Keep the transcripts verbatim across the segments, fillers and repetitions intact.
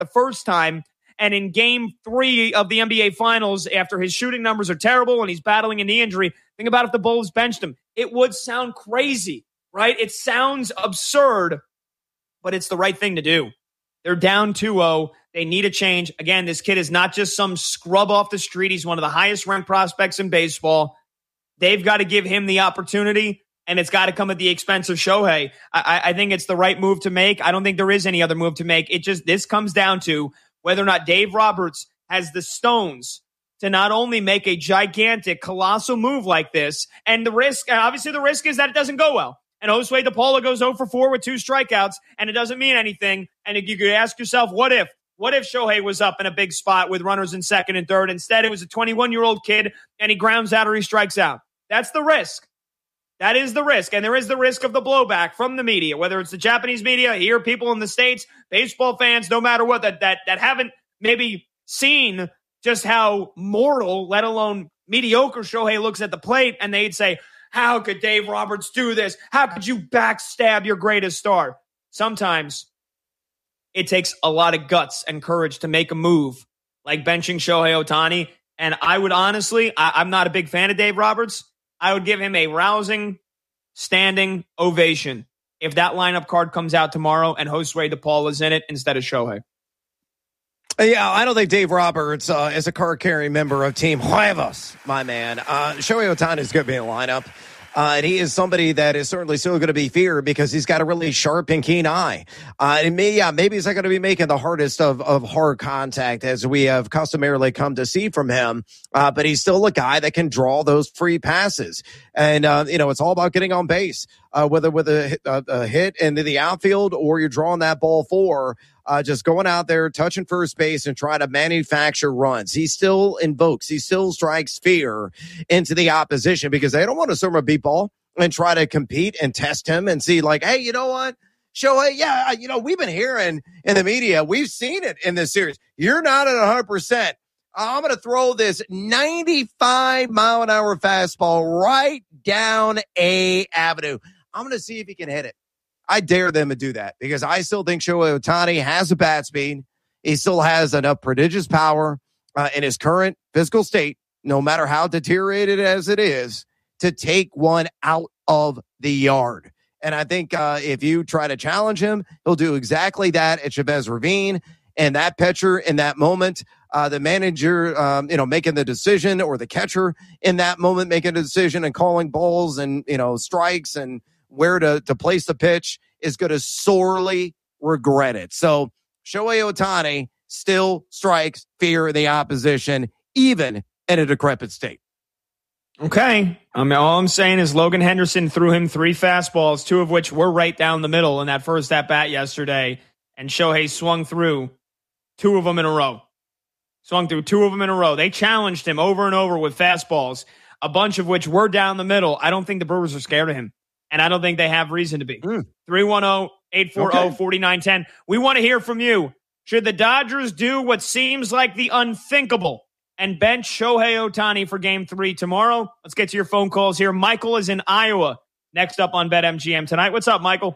the first time. And in game three of the N B A Finals, after his shooting numbers are terrible and he's battling a knee injury, think about if the Bulls benched him. It would sound crazy, right? It sounds absurd, but it's the right thing to do. They're down two oh. They need a change. Again, this kid is not just some scrub off the street. He's one of the highest ranked prospects in baseball. They've got to give him the opportunity, and it's got to come at the expense of Shohei. I, I think it's the right move to make. I don't think there is any other move to make. It just, this comes down to whether or not Dave Roberts has the stones to not only make a gigantic, colossal move like this, and the risk, obviously the risk is that it doesn't go well. And Josue DePaula goes oh for four with two strikeouts, and it doesn't mean anything. And you could ask yourself, what if? What if Shohei was up in a big spot with runners in second and third? Instead, it was a twenty-one-year-old kid, and he grounds out or he strikes out. That's the risk. That is the risk. And there is the risk of the blowback from the media, whether it's the Japanese media, here, people in the States, baseball fans, no matter what, that that that haven't maybe seen just how mortal, let alone mediocre Shohei looks at the plate, and they'd say, how could Dave Roberts do this? How could you backstab your greatest star? Sometimes it takes a lot of guts and courage to make a move like benching Shohei Ohtani. And I would honestly, I, I'm not a big fan of Dave Roberts. I would give him a rousing, standing ovation if that lineup card comes out tomorrow and Josue DePaula is in it instead of Shohei. Yeah, I don't think Dave Roberts uh, is a card-carrying member of Team Huevos, my man. Uh, Shohei Ohtani is going to be in the lineup. Uh, and he is somebody that is certainly still going to be feared because he's got a really sharp and keen eye. Uh, and may, yeah, maybe he's not going to be making the hardest of, of hard contact as we have customarily come to see from him. Uh, but he's still a guy that can draw those free passes. And, uh, you know, it's all about getting on base, uh, whether with a, a, a hit into the outfield or you're drawing that ball for, uh, just going out there, touching first base and trying to manufacture runs. He still invokes, he still strikes fear into the opposition because they don't want to serve a beat ball and try to compete and test him and see like, hey, you know what? Shohei, yeah, you know, we've been hearing in the media, we've seen it in this series. You're not at one hundred percent. I'm going to throw this ninety-five mile an hour fastball right down A Avenue. I'm going to see if he can hit it. I dare them to do that because I still think Shohei Ohtani has a bat speed. He still has enough prodigious power uh, in his current physical state, no matter how deteriorated as it is, to take one out of the yard. And I think uh, if you try to challenge him, he'll do exactly that at Chavez Ravine. And that pitcher in that moment, uh, the manager, um, you know, making the decision or the catcher in that moment making a decision and calling balls and, you know, strikes and where to, to place the pitch is going to sorely regret it. So Shohei Ohtani still strikes fear in the opposition, even in a decrepit state. Okay. I mean, all I'm saying is Logan Henderson threw him three fastballs, two of which were right down the middle in that first at-bat yesterday, and Shohei swung through two of them in a row. Swung through two of them in a row. They challenged him over and over with fastballs, a bunch of which were down the middle. I don't think the Brewers are scared of him, and I don't think they have reason to be. Mm. three one zero, eight four zero, four nine one zero. We want to hear from you. Should the Dodgers do what seems like the unthinkable and bench Shohei Ohtani for game three tomorrow? Let's get to your phone calls here. Michael is in Iowa. Next up on BetMGM tonight. What's up, Michael?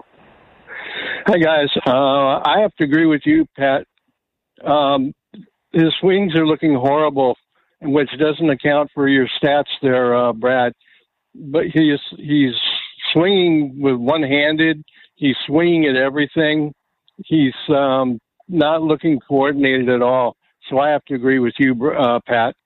Hi, guys. Uh, I have to agree with you, Pat. Um, his swings are looking horrible, which doesn't account for your stats there, uh, Brad. But he's he's swinging with one-handed. He's swinging at everything. He's um, not looking coordinated at all. So I have to agree with you, uh, Pat.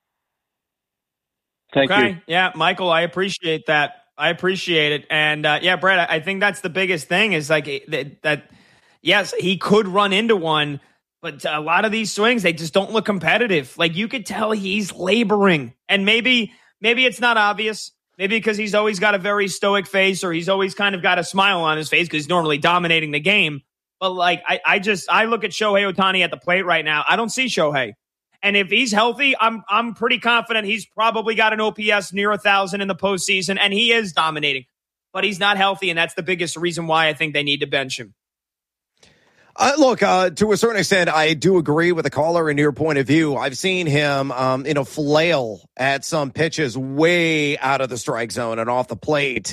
Thank okay. you. Yeah, Michael, I appreciate that. I appreciate it. And, uh, yeah, Brad, I think that's the biggest thing is like that, that, yes, he could run into one, but a lot of these swings, they just don't look competitive. Like you could tell he's laboring. And maybe, maybe it's not obvious. Maybe because he's always got a very stoic face or he's always kind of got a smile on his face because he's normally dominating the game. But like, I, I just, I look at Shohei Ohtani at the plate right now. I don't see Shohei. And if he's healthy, I'm I'm pretty confident he's probably got an O P S near a thousand in the postseason, and he is dominating. But he's not healthy, and that's the biggest reason why I think they need to bench him. Uh, look, uh, to a certain extent, I do agree with the caller in your point of view. I've seen him, um, you know, flail at some pitches way out of the strike zone and off the plate.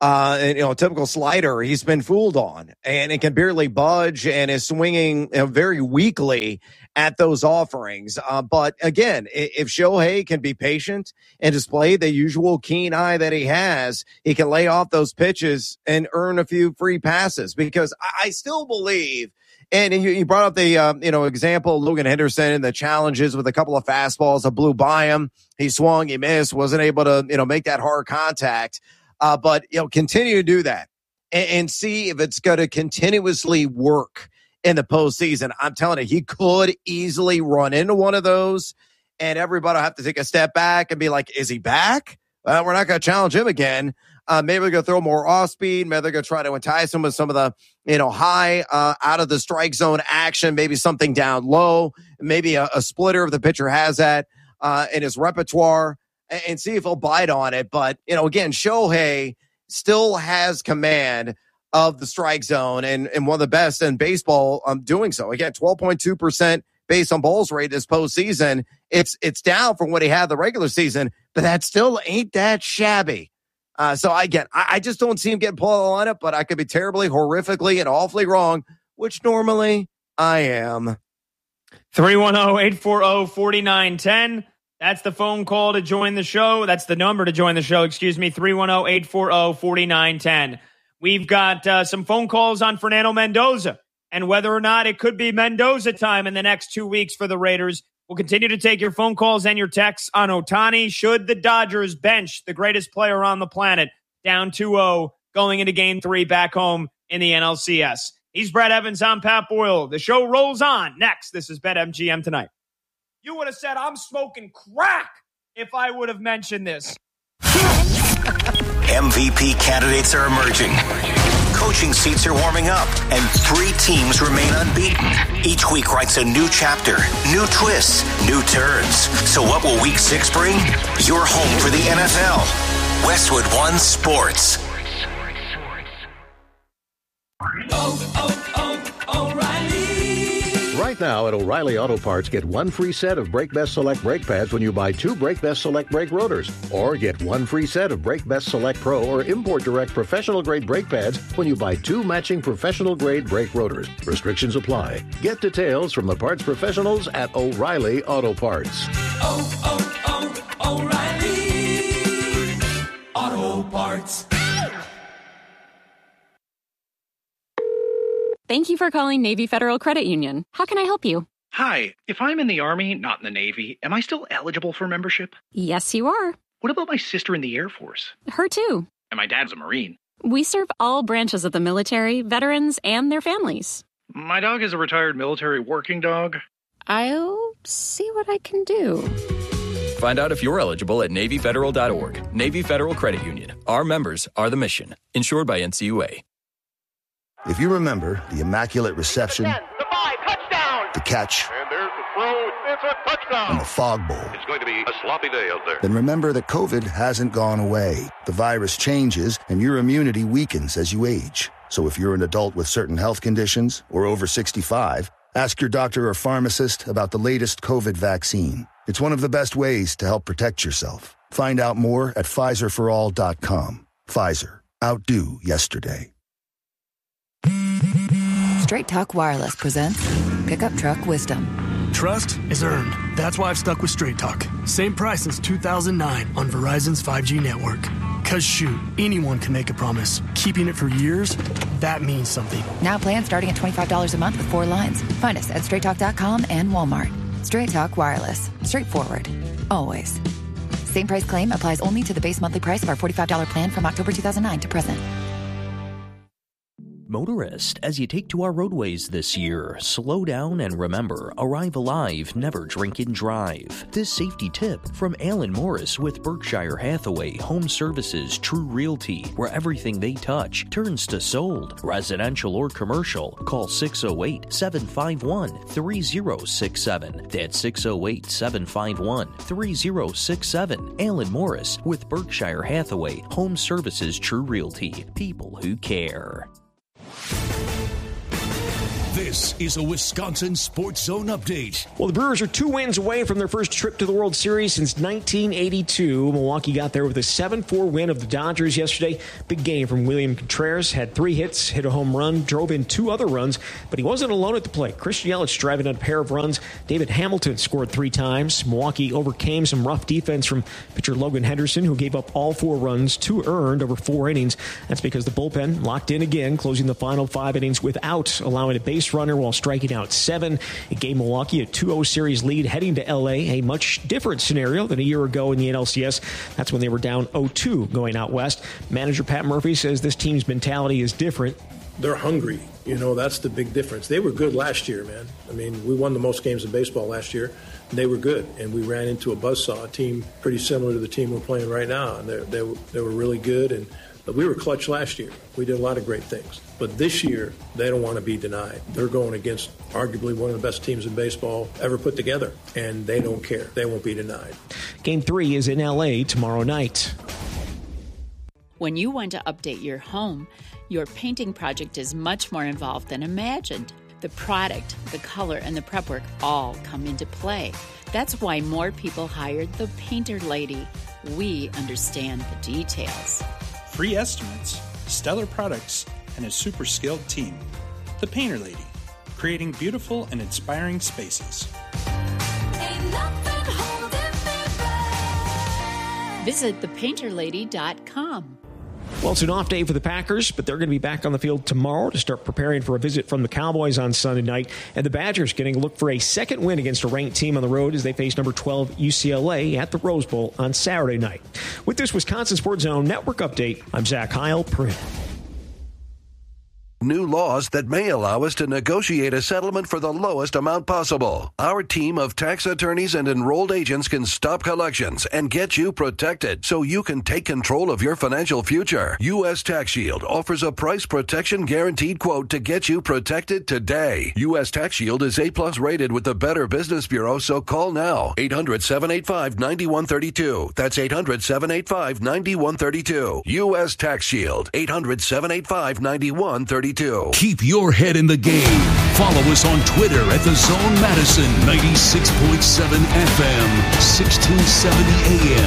Uh, and, you know, typical slider, he's been fooled on, and it can barely budge and is swinging you know, very weakly at those offerings. Uh, but again, if Shohei can be patient and display the usual keen eye that he has, he can lay off those pitches and earn a few free passes, because I, I still believe. And you, you brought up the, um, you know, example, Logan Henderson and the challenges with a couple of fastballs that blew by him. He swung, he missed, wasn't able to, you know, make that hard contact. Uh, but, you know, continue to do that and, and see if it's going to continuously work in the postseason. I'm telling you, he could easily run into one of those, and everybody will have to take a step back and be like, is he back? Well, we're not going to challenge him again. Uh, maybe we're going to throw more off speed. Maybe they're going to try to entice him with some of the, you know, high uh, out of the strike zone action, maybe something down low, maybe a, a splitter if the pitcher has that uh, in his repertoire, and see if he'll bite on it. But, you know, again, Shohei still has command of the strike zone and, and one of the best in baseball um, doing so. Again, twelve point two percent base on balls rate this postseason. It's it's down from what he had the regular season, but that still ain't that shabby. Uh, so, again, I, I just don't see him getting pulled on it, but I could be terribly, horrifically, and awfully wrong, which normally I am. three one zero, eight four zero, four nine one zero. That's the phone call to join the show. That's the number to join the show, excuse me, three one zero, eight four zero, four nine one zero. We've got uh, some phone calls on Fernando Mendoza and whether or not it could be Mendoza time in the next two weeks for the Raiders. We'll continue to take your phone calls and your texts on Ohtani. Should the Dodgers bench the greatest player on the planet down two oh going into game three back home in the N L C S? He's Brad Evans. I'm Pat Boyle. The show rolls on. Next, this is BetMGM Tonight. You would have said I'm smoking crack if I would have mentioned this. M V P candidates are emerging. Coaching seats are warming up, and three teams remain unbeaten. Each week writes a new chapter, new twists, new turns. So what will week six bring? You're home for the N F L. Westwood One Sports. Oh, oh, oh, O'Reilly. Right now at O'Reilly Auto Parts, get one free set of Brake Best Select brake pads when you buy two Brake Best Select brake rotors. Or get one free set of Brake Best Select Pro or Import Direct professional-grade brake pads when you buy two matching professional-grade brake rotors. Restrictions apply. Get details from the parts professionals at O'Reilly Auto Parts. Oh, oh, oh, O'Reilly Auto Parts. Thank you for calling Navy Federal Credit Union. How can I help you? Hi, if I'm in the Army, not in the Navy, am I still eligible for membership? Yes, you are. What about my sister in the Air Force? Her too. And my dad's a Marine. We serve all branches of the military, veterans, and their families. My dog is a retired military working dog. I'll see what I can do. Find out if you're eligible at Navy Federal dot org. Navy Federal Credit Union. Our members are the mission. Insured by N C U A. If you remember the Immaculate Reception, ten, the, five, touchdown. the catch, and there's the throw, it's a touchdown, and the Fog Bowl, it's going to be a sloppy day out there. Then remember that COVID hasn't gone away. The virus changes, and your immunity weakens as you age. So if you're an adult with certain health conditions or over sixty-five, ask your doctor or pharmacist about the latest COVID vaccine. It's one of the best ways to help protect yourself. Find out more at Pfizer for all dot com. Pfizer. Outdo yesterday. Straight Talk Wireless presents Pickup Truck Wisdom. Trust is earned. That's why I've stuck with Straight Talk. Same price since two thousand nine on Verizon's five G network. Cause shoot, anyone can make a promise. Keeping it for years, that means something. Now plans starting at twenty-five dollars a month with four lines. Find us at straight talk dot com and Walmart. Straight Talk Wireless. Straightforward. Always. Same price claim applies only to the base monthly price of our forty-five dollars plan from October two thousand nine to present. Motorist, as you take to our roadways this year, slow down and remember, arrive alive, never drink and drive. This safety tip from Alan Morris with Berkshire Hathaway Home Services True Realty, where everything they touch turns to sold. Residential or commercial, call six oh eight, seven five one, three oh six seven. That's six oh eight, seven five one, three oh six seven. Alan Morris with Berkshire Hathaway Home Services True Realty. People who care. This is a Wisconsin Sports Zone update. Well, the Brewers are two wins away from their first trip to the World Series since nineteen eighty-two. Milwaukee got there with a seven four win of the Dodgers yesterday. Big game from William Contreras. Had three hits, hit a home run, drove in two other runs, but he wasn't alone at the plate. Christian Yelich driving in a pair of runs. David Hamilton scored three times. Milwaukee overcame some rough defense from pitcher Logan Henderson, who gave up all four runs, two earned over four innings. That's because the bullpen locked in again, closing the final five innings without allowing a base runner while striking out seven. It gave Milwaukee a two oh series lead heading to L A, a much different scenario than a year ago in the N L C S. That's when they were down oh two going out west. Manager Pat Murphy says this team's mentality is different. They're hungry. You know, that's the big difference. They were good last year, man. I mean, we won the most games in baseball last year, and they were good. And we ran into a buzzsaw, a team pretty similar to the team we're playing right now. And they, they, they were really good, and we were clutch last year. We did a lot of great things. But this year, they don't want to be denied. They're going against arguably one of the best teams in baseball ever put together, and they don't care. They won't be denied. Game three is in L A tomorrow night. When you want to update your home, your painting project is much more involved than imagined. The product, the color, and the prep work all come into play. That's why more people hired the Painter Lady. We understand the details. Free estimates, stellar products, and a super skilled team. The Painter Lady, creating beautiful and inspiring spaces. Visit the painter lady dot com. Well, it's an off day for the Packers, but they're going to be back on the field tomorrow to start preparing for a visit from the Cowboys on Sunday night. And the Badgers getting a look for a second win against a ranked team on the road as they face number twelve U C L A at the Rose Bowl on Saturday night. With this Wisconsin Sports Zone Network update, I'm Zach Heil. Print. New laws that may allow us to negotiate a settlement for the lowest amount possible. Our team of tax attorneys and enrolled agents can stop collections and get you protected so you can take control of your financial future. U S Tax Shield offers a price protection guaranteed quote to get you protected today. U S Tax Shield is A plus rated with the Better Business Bureau, so call now. eight hundred, seven eight five, nine one three two. That's eight hundred, seven eight five, nine one three two. U S Tax Shield. eight hundred, seven eight five, nine one three two. Keep your head in the game. Follow us on Twitter at The Zone Madison, ninety-six point seven F M, sixteen seventy A M.